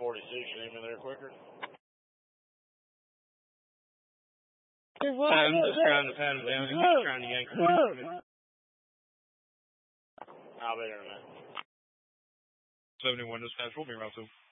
46. You need me there quicker? I'm just trying to pat him down. He's trying to yank him. I'll be there in a minute. 71 dispatch. We'll be around soon.